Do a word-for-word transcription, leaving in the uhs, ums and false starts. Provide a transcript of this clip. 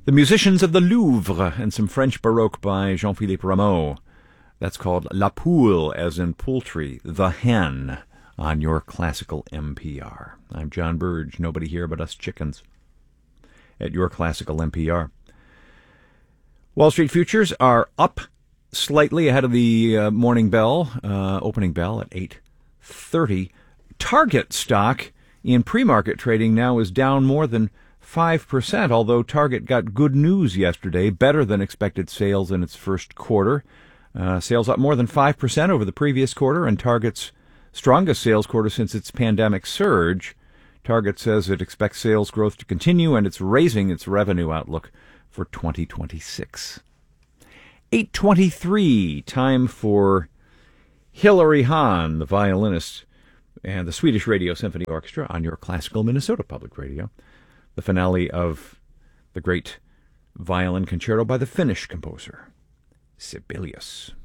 The Musicians of the Louvre and some French Baroque by Jean-Philippe Rameau. That's called La Poule, as in poultry, the hen, on your classical N P R. I'm John Burge, nobody here but us chickens, at your classical N P R. Wall Street futures are up slightly ahead of the uh, morning bell, uh, opening bell at eight thirty. Target stock in pre-market trading now is down more than five percent, although Target got good news yesterday, better than expected sales in its first quarter. Uh, sales up more than five percent over the previous quarter, and Target's strongest sales quarter since its pandemic surge. Target says it expects sales growth to continue, and it's raising its revenue outlook for twenty twenty-six. eight twenty-three, time for Hilary Hahn, the violinist, and the Swedish Radio Symphony Orchestra on your classical Minnesota Public Radio. The finale of the great violin concerto by the Finnish composer Sibelius.